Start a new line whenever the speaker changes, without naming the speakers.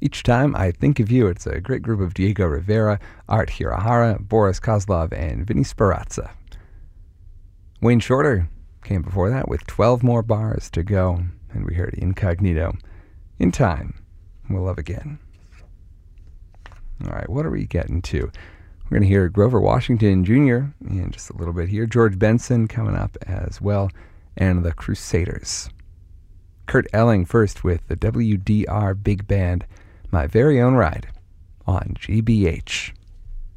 Each time I think of you, it's a great group of Diego Rivera, Art Hirahara, Boris Kozlov, and Vinny Speranza. Wayne Shorter came before that with 12 more bars to go, and we heard Incognito. In Time, We'll Love Again. All right, what are we getting to? We're going to hear Grover Washington Jr. in just a little bit here. George Benson coming up as well, and the Crusaders. Kurt Elling first with the WDR Big Band, My Very Own Ride on GBH.